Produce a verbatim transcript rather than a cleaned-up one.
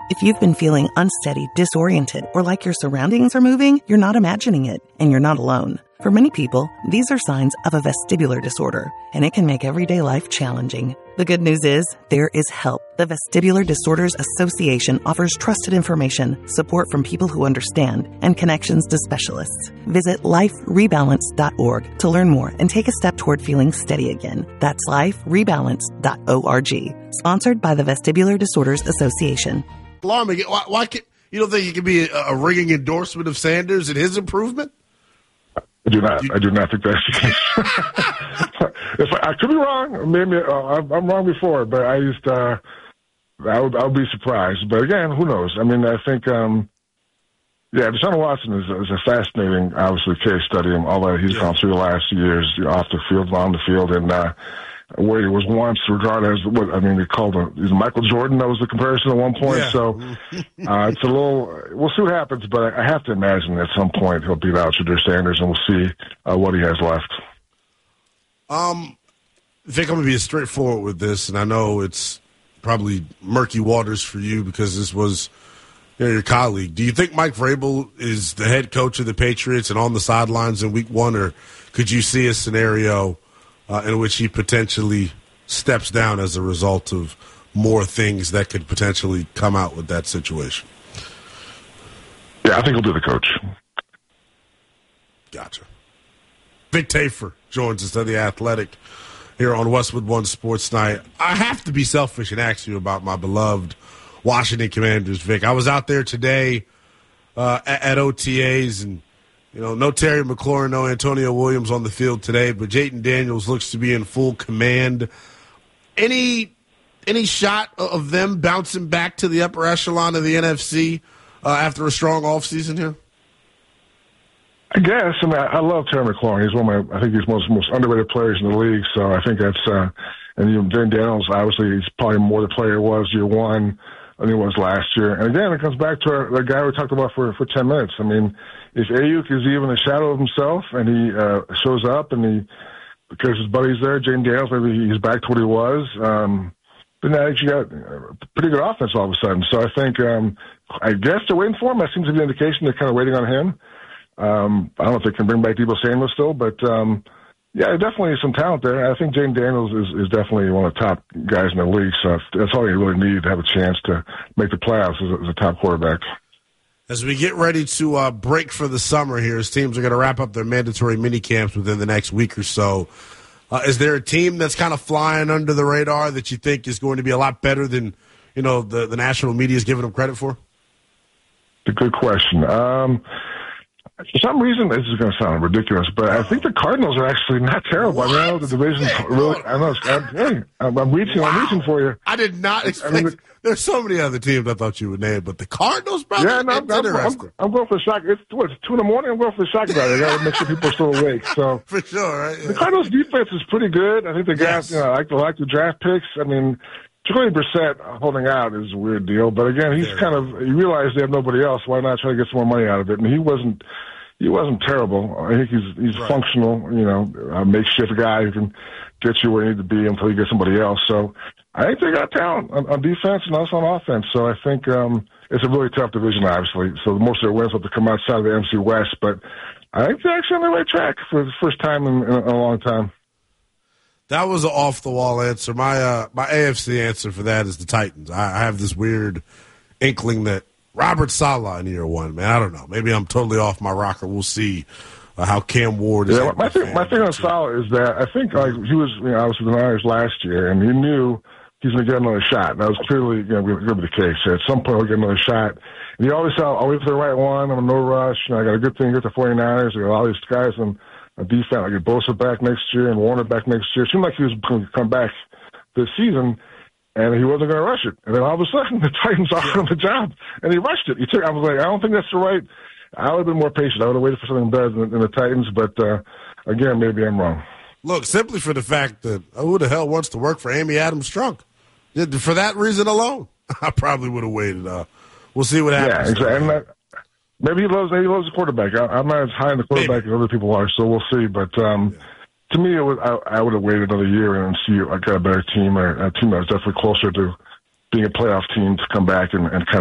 If you've been feeling unsteady, disoriented, or like your surroundings are moving, you're not imagining it, and you're not alone. For many people, these are signs of a vestibular disorder, and it can make everyday life challenging. The good news is, there is help. The Vestibular Disorders Association offers trusted information, support from people who understand, and connections to specialists. Visit life rebalance dot org to learn more and take a step toward feeling steady again. That's life rebalance dot org. Sponsored by the Vestibular Disorders Association. Alarming. Why, why can, you don't think it could be a, a ringing endorsement of Sanders and his improvement? I do not. You, I do not think that's the case. if I, I could be wrong. Maybe uh, I'm, I'm wrong before, but I just uh, I would I would be surprised. But again, who knows? I mean, I think um, yeah, Deshaun Watson is, is a fascinating, obviously, case study and all that he's yeah. gone through the last years, off the field, on the field, and. Uh, where he was once regarded as what I mean, they called him he's Michael Jordan. That was the comparison at one point. Yeah. So uh, it's a little. We'll see what happens, but I have to imagine at some point he'll beat out Shedeur Sanders, and we'll see uh, what he has left. Um, I think I'm going to be straightforward with this, and I know it's probably murky waters for you because this was you know, your colleague. Do you think Mike Vrabel is the head coach of the Patriots and on the sidelines in Week One, or could you see a scenario? Uh, in which he potentially steps down as a result of more things that could potentially come out with that situation? Yeah, I think he'll be the coach. Gotcha. Vic Tafur joins us on The Athletic here on Westwood One Sports Night. I have to be selfish and ask you about my beloved Washington Commanders, Vic. I was out there today uh, at, at O T As, and You know, no Terry McLaurin, no Antonio Williams on the field today, but Jayden Daniels looks to be in full command. Any any shot of them bouncing back to the upper echelon of the N F C uh, after a strong offseason here? I guess. I mean, I, I love Terry McLaurin. He's one of my, I think he's one of the most underrated players in the league. So I think that's, uh, and you know, Jayden Daniels, obviously, he's probably more the player he was year one than he was last year. And again, it comes back to our, the guy we talked about for, for ten minutes. I mean, if Ayuk is even a shadow of himself and he uh, shows up and he, because his buddy's there, Jayden Daniels, maybe he's back to what he was, um, then I think you got a pretty good offense all of a sudden. So I think, um, I guess they're waiting for him. That seems to be an indication they're kind of waiting on him. Um, I don't know if they can bring back Deebo Samuel still, but um, yeah, definitely some talent there. I think Jayden Daniels is, is definitely one of the top guys in the league. So that's all you really need to have a chance to make the playoffs as a, as a top quarterback. As we get ready to uh, break for the summer here, as teams are going to wrap up their mandatory mini camps within the next week or so, uh, is there a team that's kind of flying under the radar that you think is going to be a lot better than you know the, the national media is giving them credit for? It's a good question. Um, For some reason, this is going to sound ridiculous, but I think the Cardinals are actually not terrible. What? I mean, I know the division really. I know. I'm, hey, I'm, I'm reaching. Wow. I'm reaching for you. I did not expect. I mean, there's so many other teams I thought you would name, but the Cardinals, brother. Yeah, no, I'm, I'm, I'm, I'm going for the shock. It's what? It's two in the morning. I'm going for the shock about it. I got to make sure people are still awake. So for sure, right? Yeah. The Cardinals' defense is pretty good. I think they got. Yes. You know, I like the like the draft picks. I mean. Jacoby Brissett holding out is a weird deal, but again, he's kind of, you realize they have nobody else. Why not try to get some more money out of it? And he wasn't, he wasn't terrible. I think he's, he's right. functional, you know, a makeshift guy who can get you where you need to be until you get somebody else. So I think they got talent on, on defense and also on offense. So I think, um, it's a really tough division, obviously. So most of their wins have to come outside of the N F C West, but I think they're actually on the right track for the first time in, in a long time. That was an off-the-wall answer. My uh, my A F C answer for that is the Titans. I, I have this weird inkling that Robert Saleh in year one, man, I don't know. Maybe I'm totally off my rocker. We'll see uh, how Cam Ward is. Yeah, my thing, my thing on Saleh is that I think like he was, you know, I was with the Niners last year, and he knew he's going to get another shot. And that was clearly you know, going to be the case. At some point, he'll get another shot. And he always said, I'll wait for the right one. I'm in no rush. You know, I got a good thing with the 49ers. I got all these guys and a defense. I get Bosa back next year and Warner back next year. It seemed like he was going to come back this season, and he wasn't going to rush it. And then all of a sudden, the Titans offered him the job, and he rushed it. He took. I was like, I don't think that's the right. I would have been more patient. I would have waited for something better than, than the Titans. But uh, again, maybe I'm wrong. Look, simply for the fact that who the hell wants to work for Amy Adams Strunk? For that reason alone, I probably would have waited. Uh, we'll see what happens. Yeah, exactly. And, uh, Maybe he loves. Maybe he loves the quarterback. I, I'm not as high in the quarterback maybe. as other people are, so we'll see. But um, yeah. to me, it was, I, I would have waited another year and see I got a better team or a team that was definitely closer to being a playoff team to come back and, and kind of.